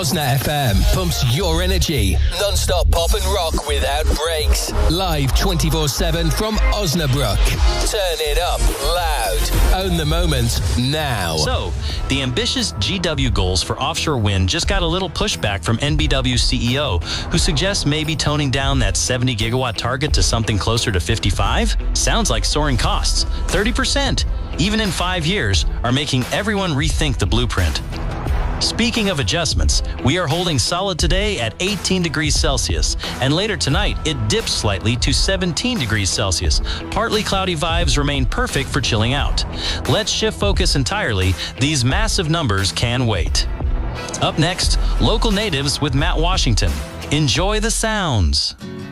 Osna FM pumps your energy. Non-stop pop and rock without breaks. Live 24/7 from Osnabrück. Turn it up loud. Own the moment now. So, the ambitious GW goals for offshore wind just got a little pushback from NBW CEO, who suggests maybe toning down that 70 gigawatt target to something closer to 55? Sounds like soaring costs. 30%, even in 5 years, are making everyone rethink the blueprint. Speaking of adjustments, we are holding solid today at 18 degrees Celsius, and later tonight it dips slightly to 17 degrees Celsius. Partly cloudy vibes remain perfect for chilling out. Let's shift focus entirely. These massive numbers can wait. Up next, local natives with Matt Washington. Enjoy the sounds.